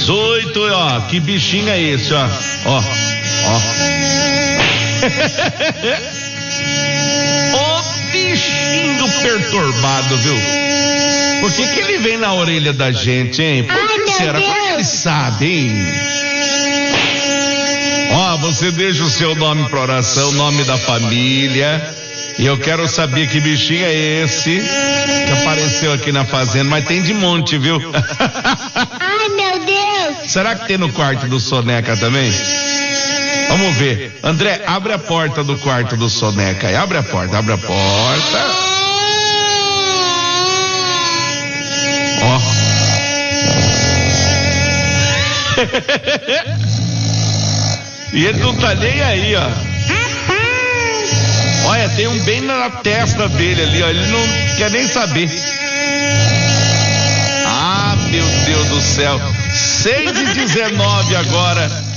18, ó, que bichinho é esse, ó, ó. Ô bichinho perturbado, viu? Por que ele vem na orelha da gente, hein? Por que será? Por que ele sabe, hein? Ó, você deixa o seu nome pra oração, o nome da família. E eu quero saber que bichinho é esse que apareceu aqui na fazenda, mas tem de monte, viu? Ai, meu Deus! Será que tem no quarto do Soneca também? Vamos ver. André, abre a porta do quarto do Soneca aí. Abre a porta. Ó. E ele não tá nem aí, ó. Olha, tem um bem na testa dele ali, ó. Ele não quer nem saber. Ah, meu Deus do céu. 6h19 agora.